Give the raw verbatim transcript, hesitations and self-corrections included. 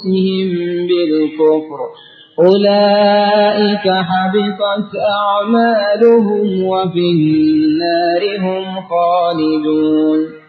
بالكفر أولئك حبطت أعمالهم وفي النار هم خالدون